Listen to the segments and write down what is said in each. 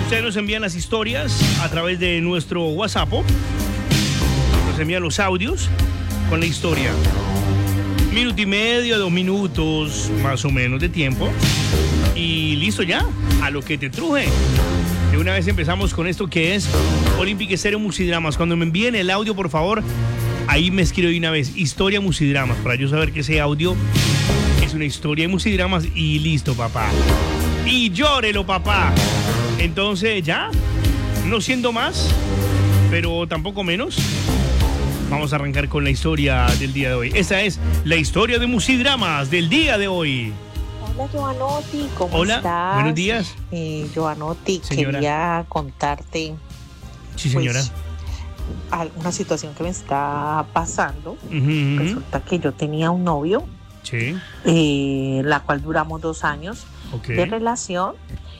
Ustedes nos envían las historias a través de nuestro WhatsApp. Nos envían los audios con la historia. Minuto y medio, 2 minutos más o menos de tiempo. Y listo ya, a lo que te truje. De una vez empezamos con esto que es Olympic Stereo Musidramas. Cuando me envíen el audio, por favor, ahí me escribo de una vez, historia Musidramas, para yo saber que ese audio es una historia de Musidramas y listo, papá. Y llórelo, papá. Entonces ya, no siendo más, pero tampoco menos, vamos a arrancar con la historia del día de hoy. Esa es la historia de Musidramas del día de hoy. Hola, Joanotti, ¿cómo Hola, estás? buenos días. Joanotti, Señora. quería contarte Sí, señora. una situación que me está pasando. Ujú. Resulta que yo tenía un novio, Sí, la cual duramos 2 años ok. de relación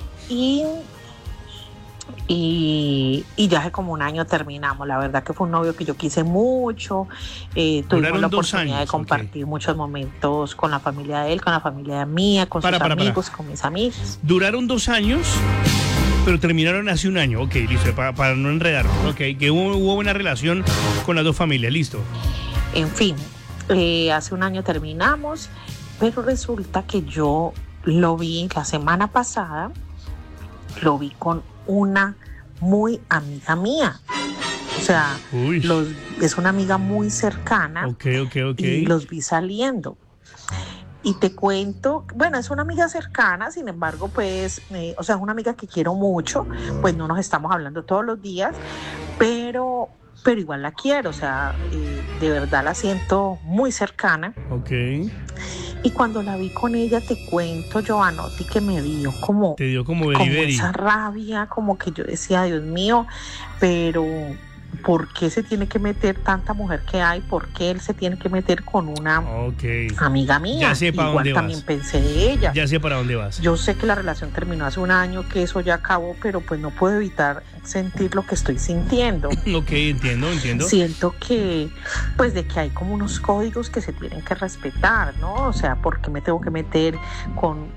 y ya hace como 1 año terminamos. La verdad que fue un novio que yo quise mucho. Tuvimos Duraron la 2 oportunidad años, de compartir muchos momentos con la familia de él, con la familia mía, con sus amigos, con mis amigos. Duraron 2 años, pero terminaron hace 1 año. Ok, listo, para no enredarnos. Ok, que hubo buena relación con las dos familias, listo. En fin, hace 1 año terminamos, pero resulta que yo lo vi la semana pasada, lo vi con una muy amiga mía. O sea, Uy. es una amiga muy cercana. Ok. Y los vi saliendo. Y te cuento, bueno, es una amiga cercana, sin embargo, pues, o sea, es una amiga que quiero mucho, pues no nos estamos hablando todos los días, pero igual la quiero, o sea, de verdad la siento muy cercana. Ok. Y cuando la vi con ella, te cuento, Joanotti, que me dio como, Te dio como como beriberi. esa rabia, como que yo decía, Dios mío, pero ¿por qué se tiene que meter tanta mujer que hay? ¿Por qué él se tiene que meter con una Ok. amiga mía? Ya sé para Igual dónde también vas. pensé de ella. Ya sé para dónde vas. Yo sé que la relación terminó hace 1 año, que eso ya acabó, pero pues no puedo evitar sentir lo que estoy sintiendo. Ok, entiendo. Siento que, pues, de que hay como unos códigos que se tienen que respetar, ¿no? O sea, ¿por qué me tengo que meter con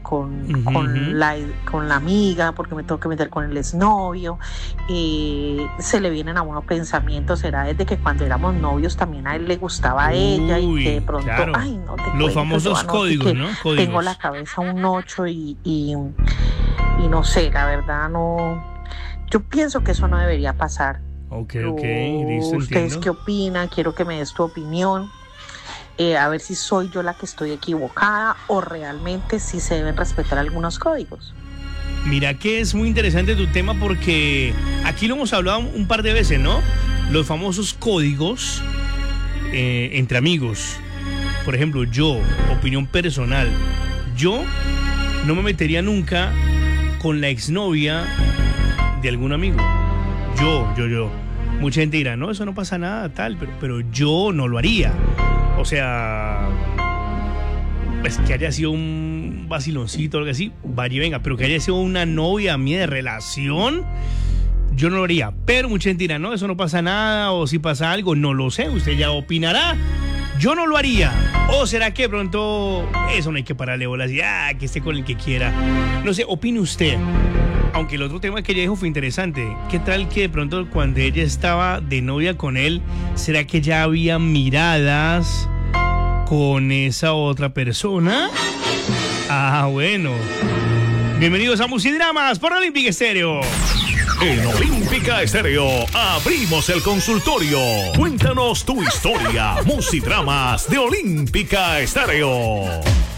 la amiga? ¿Por qué me tengo que meter con el exnovio? Se le vienen a uno pensamientos, será desde que cuando éramos novios también a él le gustaba a ella y que de pronto, claro. ay, no te Los cuento, famosos Joanotti, códigos, que ¿no? Códigos. tengo la cabeza un 8 y no sé, la verdad no. Yo pienso que eso no debería pasar. Ok, listo, ¿Ustedes entiendo. qué opinan? Quiero que me des tu opinión. A ver si soy yo la que estoy equivocada o realmente sí se deben respetar algunos códigos. Mira que es muy interesante tu tema porque aquí lo hemos hablado un par de veces, ¿no? Los famosos códigos entre amigos. Por ejemplo, yo, opinión personal, yo no me metería nunca con la exnovia de algún amigo. Yo. Mucha gente dirá, no, eso no pasa nada, tal, pero yo no lo haría. O sea, pues que haya sido un vaciloncito o algo así, vaya y venga, pero que haya sido una novia mía de relación, yo no lo haría. Pero mucha gente dirá, no, eso no pasa nada, o si pasa algo, no lo sé, usted ya opinará. Yo no lo haría. ¿O será que de pronto eso no hay que pararle bolas y que esté con el que quiera? No sé, opine usted. Aunque el otro tema que ella dijo fue interesante. ¿Qué tal que de pronto cuando ella estaba de novia con él, será que ya había miradas con esa otra persona? Bueno. Bienvenidos a Musidramas por Olympic Stereo. En Olímpica Estéreo abrimos el consultorio. Cuéntanos tu historia. Musidramas de Olímpica Estéreo.